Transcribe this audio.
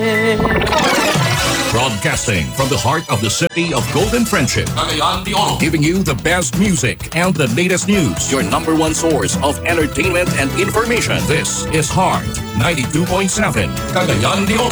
Broadcasting from the heart of the city of Golden Friendship, Cagayan de Oro. giving you the best music and the latest news. Your number one source of entertainment and information. This is Heart 92.7, Cagayan de Oro.